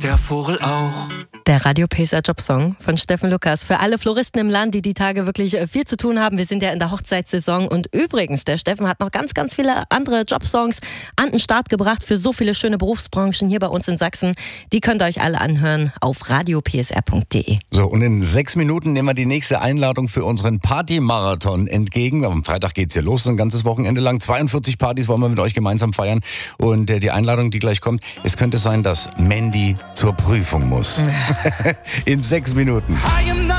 der Vogel auch. Der Radio PSR Jobsong von Steffen Lukas. Für alle Floristen im Land, die die Tage wirklich viel zu tun haben. Wir sind ja in der Hochzeitssaison. Und übrigens, der Steffen hat noch ganz, ganz viele andere Jobsongs an den Start gebracht für so viele schöne Berufsbranchen hier bei uns in Sachsen. Die könnt ihr euch alle anhören auf radiopsr.de. So, und in 6 Minuten nehmen wir die nächste Einladung für unseren Partymarathon entgegen. Am Freitag geht's hier los, ein ganzes Wochenende lang. 42 Partys wollen wir mit euch gemeinsam feiern. Und die Einladung, die gleich kommt, es könnte sein, dass Mandy zur Prüfung muss. In 6 Minuten.